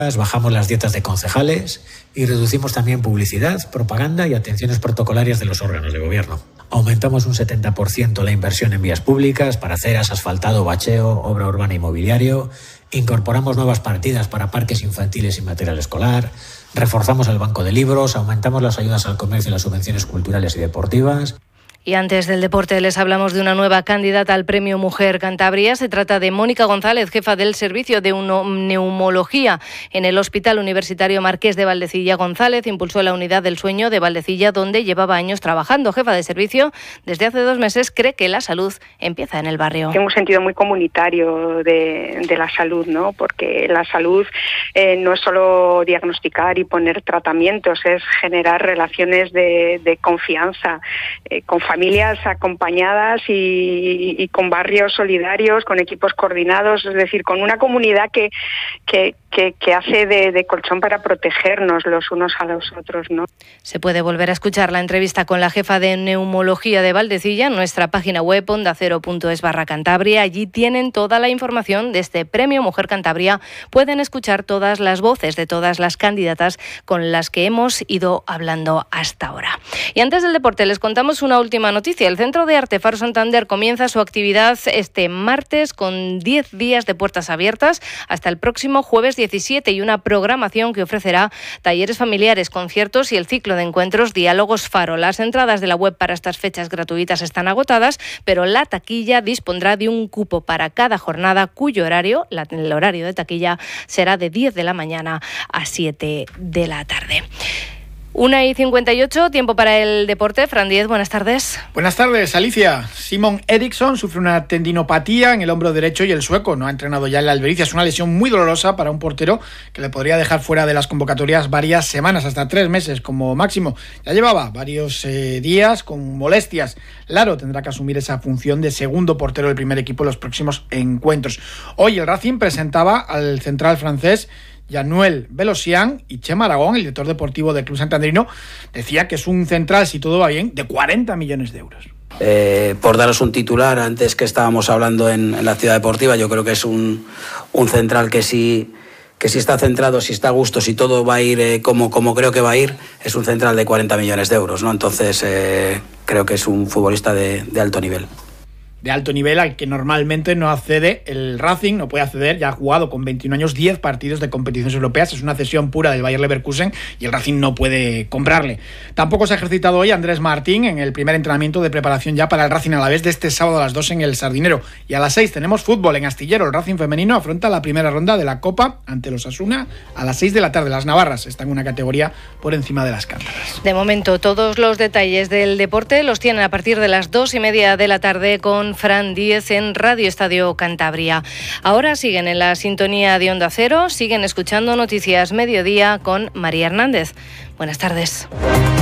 Bajamos las dietas de concejales y reducimos también publicidad, propaganda y atenciones protocolarias de los órganos de gobierno. Aumentamos un 70% la inversión en vías públicas para aceras, asfaltado, bacheo, obra urbana y mobiliario. Incorporamos nuevas partidas para parques infantiles y material escolar. Reforzamos el banco de libros, aumentamos las ayudas al comercio y las subvenciones culturales y deportivas. Y antes del deporte les hablamos de una nueva candidata al Premio Mujer Cantabria. Se trata de Mónica González, jefa del servicio de neumología en el Hospital Universitario Marqués de Valdecilla. González impulsó la unidad del sueño de Valdecilla, donde llevaba años trabajando. Jefa de servicio, desde hace 2 meses cree que la salud empieza en el barrio. Tengo un sentido muy comunitario de la salud, ¿no? Porque la salud no es solo diagnosticar y poner tratamientos, es generar relaciones de confianza, con familias acompañadas y con barrios solidarios, con equipos coordinados, es decir, con una comunidad que hace de colchón para protegernos los unos a los otros, ¿no? Se puede volver a escuchar la entrevista con la jefa de neumología de Valdecilla en nuestra página web ondacero.es/Cantabria. Allí tienen toda la información de este Premio Mujer Cantabria. Pueden escuchar todas las voces de todas las candidatas con las que hemos ido hablando hasta ahora. Y antes del deporte les contamos una última noticia. El Centro de Arte Faro Santander comienza su actividad este martes con 10 días de puertas abiertas hasta el próximo jueves 17 y una programación que ofrecerá talleres familiares, conciertos y el ciclo de encuentros Diálogos Faro. Las entradas de la web para estas fechas gratuitas están agotadas, pero la taquilla dispondrá de un cupo para cada jornada cuyo horario, el horario de taquilla, será de 10 de la mañana a 7 de la tarde. 1:58, tiempo para el deporte. Fran Diez, buenas tardes. Buenas tardes, Alicia. Simon Eriksson sufre una tendinopatía en el hombro derecho y el sueco no ha entrenado ya en la Albericia. Es una lesión muy dolorosa para un portero que le podría dejar fuera de las convocatorias varias semanas, hasta 3 meses como máximo. Ya llevaba varios días con molestias. Laro tendrá que asumir esa función de segundo portero del primer equipo en los próximos encuentros. Hoy el Racing presentaba al central francés Yanuel Velocián, y Chema Aragón, el director deportivo del club santanderino, decía que es un central, si todo va bien, de 40 millones de euros. Por daros un titular, antes que estábamos hablando en la ciudad deportiva, yo creo que es un central que si está centrado, si está a gusto, si todo va a ir como creo que va a ir, es un central de 40 millones de euros, ¿no? Entonces creo que es un futbolista de alto nivel. De alto nivel al que normalmente no accede el Racing, no puede acceder, ya ha jugado con 21 años 10 partidos de competiciones europeas, es una cesión pura del Bayer Leverkusen y el Racing no puede comprarle. Tampoco se ha ejercitado hoy Andrés Martín en el primer entrenamiento de preparación ya para el Racing Alavés de este sábado a las 2 en el Sardinero. Y a las 6 tenemos fútbol en Astillero. El Racing femenino afronta la primera ronda de la Copa ante los Osasuna a las 6 de la tarde. Las navarras están en una categoría por encima de las cántabras. De momento, todos los detalles del deporte los tienen a partir de las 2:30 de la tarde con Fran Diez en Radio Estadio Cantabria. Ahora siguen en la sintonía de Onda Cero, siguen escuchando Noticias Mediodía con María Hernández. Buenas tardes.